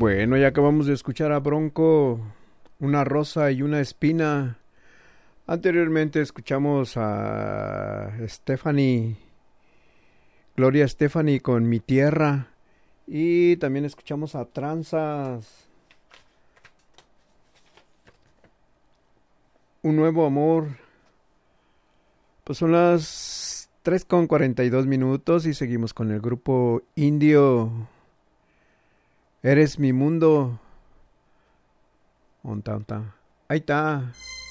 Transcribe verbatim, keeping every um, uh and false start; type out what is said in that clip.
Bueno, ya acabamos de escuchar a Bronco, Una rosa y una espina. Anteriormente escuchamos a Stephanie, Gloria Stephanie con Mi Tierra. Y también escuchamos a Tranzas, Un Nuevo Amor. Pues son las tres con cuarenta y dos minutos y seguimos con el grupo indio. Eres mi mundo. Onta, onta. Ahí está.